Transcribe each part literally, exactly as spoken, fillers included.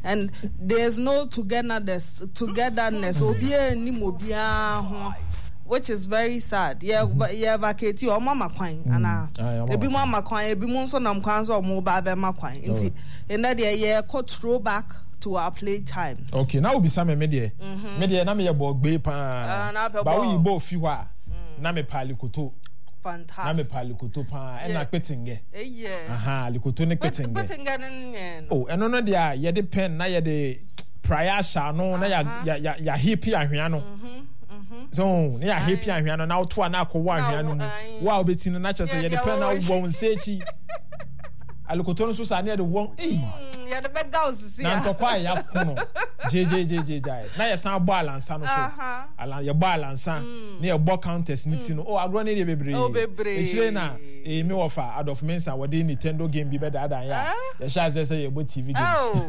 and there's no togetherness togetherness obia ni mobia ho, which is very sad. Yeah, but yeah, vacate you or mama kwan ana ebi mama kwan ebi mo so nam kwan so mo ba be makwan nti in that yeah co throwback to our play times. Okay, now we be some media media na me ye bo gbe pa ba we bo fi ho a na me pa likoto fantastic na me pa likoto pa e na kpetinge eh yeah aha likoto ne kpetinge kpetinge ne oh eno no dia ye de pen na ye de prior sha no na ya ya ya hippie ahwea no so ne ya happy ahwea no na woto na akwa ahwea no mu wa obeti no na chese ye de pen na won sechi alikoto no so sa ne de won eh ya de bega osisi na ntokwa ya kuno jjjjj na ye san bo alansa no so ala ye bo alansa ne ye bo counters ni ti no oh agro ne de bebre e chire na e mi wofa Adolf Mensa we de Nintendo game bi be da dan ya ye sha say say ye bo T V game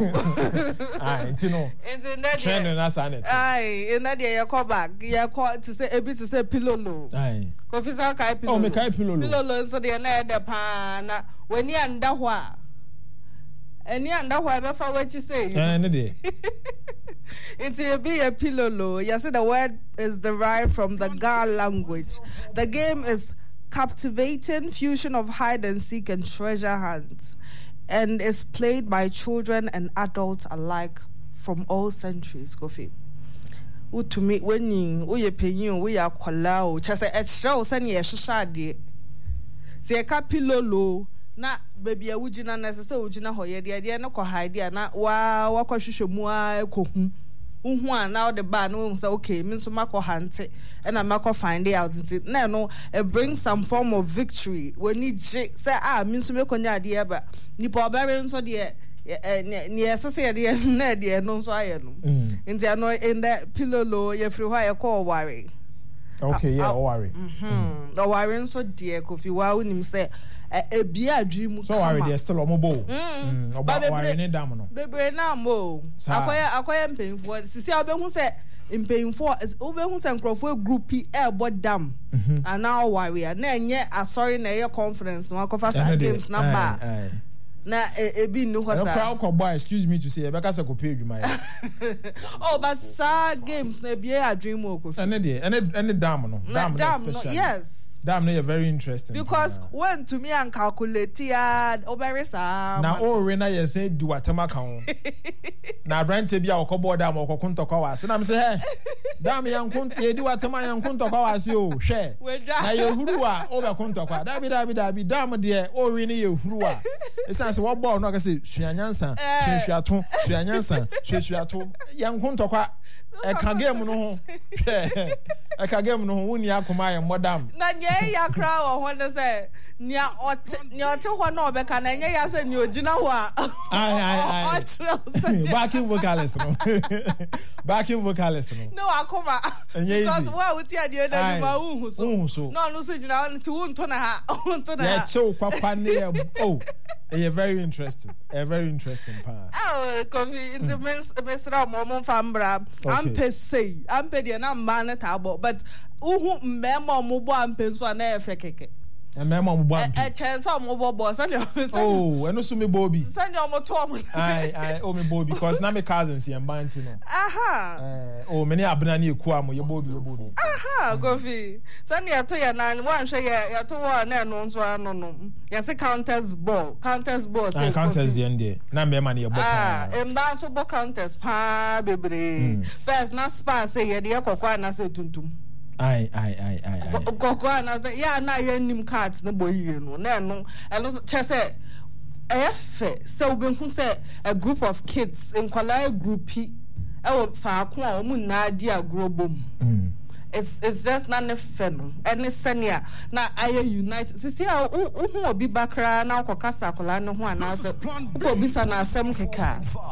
ah enti no trend na sa net ai in that ye call back ye call to say a bit to say pilolo ai confisa kai pilolo oh me kai pilolo pilolo so de na de pa na when you anda ho a eni anda ho be fa what you say eh ne de into be a pilolo. Yes, the word is derived from the Ga language. The game is captivating fusion of hide and seek and treasure hunt, and is played by children and adults alike from all centuries. Kofi to me when you we penyin we akwala o chese extra o sane ye hwehade se ka pilolo na baby a wugina na se wugina hoye de de na ko hide na wa wa kwahwehwe mu a ekohu uhu a now the bar no say okay me so mako hante and I mako find out na no it brings some form of victory when you say ah me so me konya de ba nipa obere so de ni esese de na de no so aye no nti no in the pilolo ye free why call worry okay yeah worry mhm the worry so de Kofi wa unim say e bia adwim so worry they still omobo mm oba worry ne dam no bebre na mo akoya akoya mpemfo sisi obehu say mpemfo obehu say nkrofo group e ebo dam and now worry na enye asori na ye conference no akofa sa games na ba na ebi no ko sa crowd ko boy excuse me to say e be ka say ko pay adwuma ya oh but sa games na bia adwim mo ko ene de ene ene dam no dam no yes damn, they are very interesting. Because yeah. when to me and calculate ya, obere sa. Na o rena ye say do atema kan. Na brand say bia okobo dam okokun to kwa se na me say hey. Dam yan kun ye do atema yan kun to kwa se o hwe. Na ye huru a o be kun to kwa. Da bi da bi da bi dam de o ri ni ye huru a. E say say wo ball no ka say hwanyansa, hwehwato, hwanyansa, hwehwato. Yan kun to kwa. E ka game no ho. Hwe. E ka game no ho woni akoma ye modam. Na nye ya crowd or when say nia ot nia ot ho na obeka na nye ya say ni ogina ho a ai ai ai backing vocalist no backing vocalist no no akoma because wa uti ade na ma uhu so no no so gina on ti unto na ha unto na ha yeah show kwapa ne oh eh very interesting eh very interesting part oh Kofi it means mesra mo mo fambra am pe say am pe de na ma na tabo but uhu mmema omubo ampenso na efe keke mmema omubo ampe e chance omubo bo sani oh eno so me bobi sani omoto omo ai ai o me bobi because na me cousins here mbanti no aha eh oh me ne abena na eku am ye bobi ye bobi aha Kofi sani ato ya na wan hwe ya ato wa na eno nso ano no ya se counters ball counters ball say counters the end na mmema na ye bo ah emba so bo counters pa bebre first na spa say ye de yakokwa na se tuntum ai ai ai ai ai gogo na say ya na ye nim cards na boyie no na no eno chese efe so we hu say a group of kids in kwala group e wo fa ko a mu na adi agro bom it's it's just not a fun any senior na aye unite sisi a hu obi bakra na akokasa kola no ho anase obi sa na asem keka